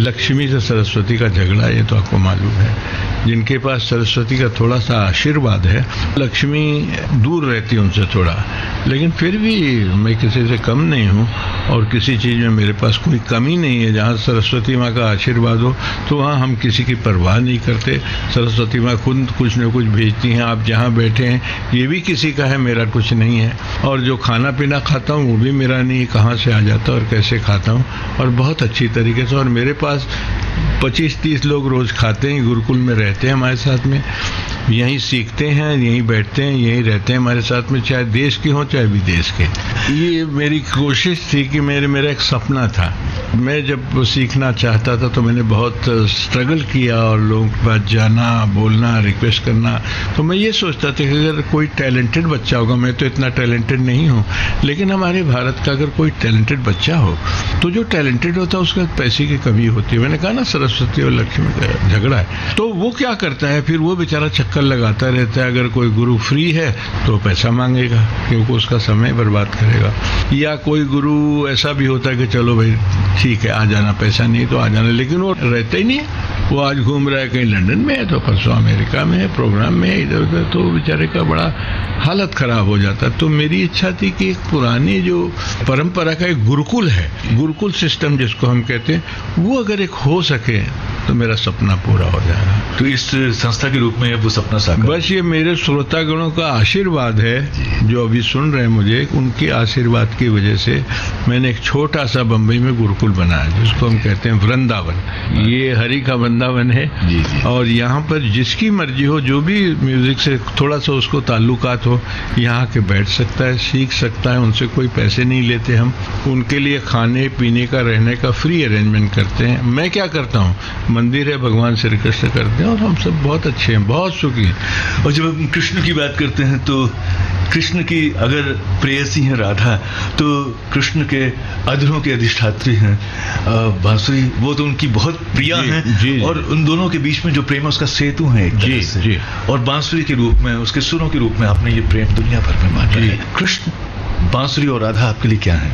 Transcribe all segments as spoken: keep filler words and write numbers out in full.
लक्ष्मी से सरस्वती का झगड़ा, ये तो आपको मालूम है। जिनके पास सरस्वती का थोड़ा सा आशीर्वाद है, लक्ष्मी दूर रहती है उनसे थोड़ा, लेकिन फिर भी मैं किसी से कम नहीं हूँ और किसी चीज़ में मेरे पास कोई कमी नहीं है। जहाँ सरस्वती माँ का आशीर्वाद हो तो वहाँ हम किसी की परवाह नहीं करते। सरस्वती माँ खुद कुछ न कुछ भेजती हैं। आप जहाँ बैठे हैं ये भी किसी का है, मेरा कुछ नहीं है। और जो खाना पीना खाता हूँ वो भी मेरा नहीं, कहाँ से आ जाता और कैसे खाता हूँ, और बहुत अच्छी तरीके से। और मेरे पास पच्चीस तीस लोग रोज़ खाते हैं, गुरुकुल में रहते हैं हमारे साथ में, यहीं सीखते हैं, यहीं बैठते हैं, यहीं रहते हैं हमारे साथ में, चाहे देश के हों चाहे विदेश के। ये मेरी कोशिश थी कि मेरे मेरा एक सपना था। मैं जब सीखना चाहता था तो मैंने बहुत स्ट्रगल किया और लोगों के पास जाना, बोलना, रिक्वेस्ट करना। तो मैं ये सोचता था कि अगर कोई टैलेंटेड बच्चा होगा, मैं तो इतना टैलेंटेड नहीं हूँ, लेकिन हमारे भारत का अगर कोई टैलेंटेड बच्चा हो तो जो टैलेंटेड होता है उसका पैसे की कमी होती है। मैंने कहा ना सरस्वती और लक्ष्मी का झगड़ा है, तो वो क्या करता है फिर, वो बेचारा चक्कर लगाता रहता है। अगर कोई गुरु फ्री है तो पैसा मांगेगा क्योंकि उसका समय बर्बाद करेगा, या कोई गुरु ऐसा भी होता है कि चलो भाई ठीक है आ जाना, पैसा नहीं तो आ जाना, लेकिन वो रहता ही नहीं है। वो आज घूम रहा है कहीं लंदन में है, तो परसों अमेरिका में है, प्रोग्राम में है, इधर उधर, तो बेचारे का बड़ा हालत खराब हो जाता है। तो मेरी इच्छा थी कि एक पुरानी जो परंपरा का एक गुरुकुल है, गुरुकुल सिस्टम जिसको हम कहते हैं, वो अगर एक हो सके तो मेरा सपना पूरा हो जाएगा। तो इस संस्था के रूप में वो सपना साकार, बस ये मेरे श्रोतागणों का आशीर्वाद है जो अभी सुन रहे हैं मुझे, उनके आशीर्वाद की वजह से मैंने एक छोटा सा बम्बई में गुरुकुल बनाया जिसको हम कहते हैं वृंदावन। ये हरि का वृंदावन है जी जी। और यहाँ पर जिसकी मर्जी हो, जो भी म्यूजिक से थोड़ा सा उसको ताल्लुकात हो, यहाँ के बैठ सकता है, सीख सकता है। उनसे कोई पैसे नहीं लेते हम, उनके लिए खाने पीने का, रहने का फ्री अरेंजमेंट करते हैं। मैं क्या करता हूँ, मंदिर है, भगवान श्री कृष्ण करते हैं और हम सब बहुत अच्छे हैं, बहुत सुखी हैं। और जब हम कृष्ण की बात करते हैं तो कृष्ण की अगर प्रेयसी हैं राधा, तो कृष्ण के अधरों के अधिष्ठात्री हैं बांसुरी, वो तो उनकी बहुत प्रिया हैं, और उन दोनों के बीच में जो प्रेम है उसका सेतु है एक तरह से। जी। और बांसुरी के रूप में, उसके सुरों के रूप में आपने ये प्रेम दुनिया भर में बांटा है। कृष्ण, बांसुरी और राधा आपके लिए क्या है?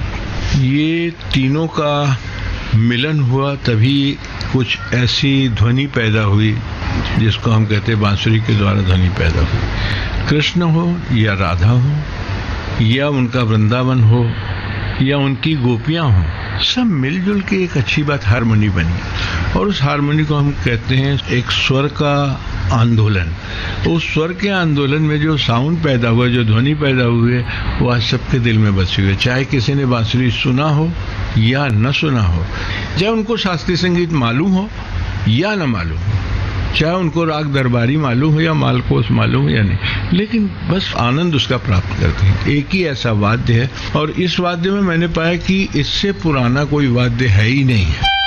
ये तीनों का मिलन हुआ, तभी कुछ ऐसी ध्वनि पैदा हुई जिसको हम कहते हैं बांसुरी के द्वारा ध्वनि पैदा हुई। कृष्ण हो या राधा हो या उनका वृंदावन हो या उनकी गोपियां हो, सब मिलजुल के एक अच्छी बात हारमोनी बनी, और उस हारमोनी को हम कहते हैं एक स्वर का आंदोलन। तो उस स्वर के आंदोलन में जो साउंड पैदा हुआ, जो ध्वनि पैदा हुई है, वो आज सबके दिल में बसी हुई है। चाहे किसी ने बांसुरी सुना हो या न सुना हो, चाहे उनको शास्त्रीय संगीत मालूम हो या न मालूम हो, चाहे उनको राग दरबारी मालूम हो या मालकोस मालूम हो या नहीं, लेकिन बस आनंद उसका प्राप्त करते हैं। एक ही ऐसा वाद्य है, और इस वाद्य में मैंने पाया कि इससे पुराना कोई वाद्य है ही नहीं है।